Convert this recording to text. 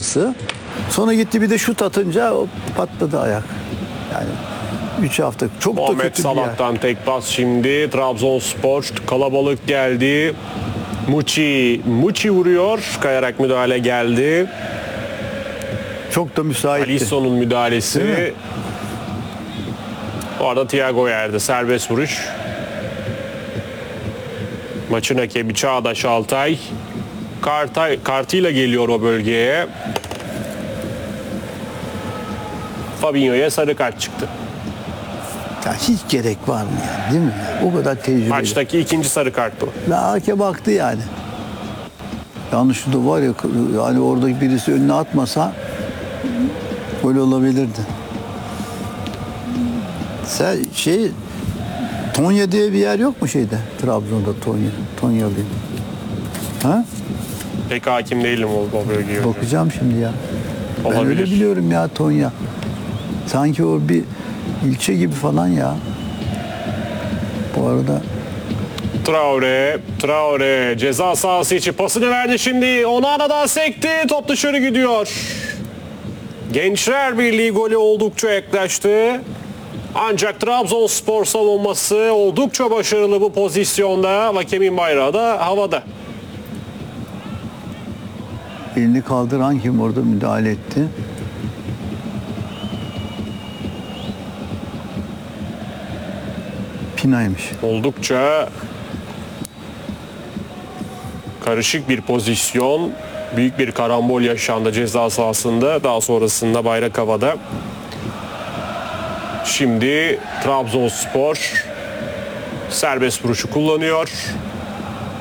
olması. Sonra gitti bir de şut atınca o patladı ayak. Yani 3 hafta çok da Muhammed kötü bir yer. Salah'tan tek pas şimdi. Trabzonspor kalabalık geldi. Muçi vuruyor. Kayarak müdahale geldi. Çok da müsaitti. Alisson'un Değil mi? müdahalesi. Bu arada Thiago yerde serbest vuruş. Maçın hakemi Çağdaş Altay. Kartıyla geliyor o bölgeye. Fabinho'ya sarı kart çıktı. Ya hiç gerek var mı yani, değil mi? O kadar tecrübeli. Maçtaki ikinci sarı kart bu. Ya hakem baktı yani. Yanlışlıkla var ya, yani oradaki birisi önüne atmasa gol olabilirdi. Sen Tonya diye bir yer yok mu şeyde? Trabzon'da Tonyalı. Ha? Pek hakim değilim o bölgeye. Bakacağım şimdi ya. Ben öyle Olabilir. biliyorum ya, Tonya. Sanki o bir ilçe gibi falan ya. Bu arada Traore ceza sahası içi pasını verdi şimdi. Onana'dan sekti. Top dışarı gidiyor. Gençler Birliği golü oldukça yaklaştı. Ancak Trabzonspor savunması oldukça başarılı bu pozisyonda. Hakemin bayrağı da havada. elini kaldıran kim orada müdahale etti? Pina'ymış. Oldukça karışık bir pozisyon. Büyük bir karambol yaşandı ceza sahasında. Daha sonrasında bayrak havada. Şimdi Trabzonspor serbest vuruşu kullanıyor.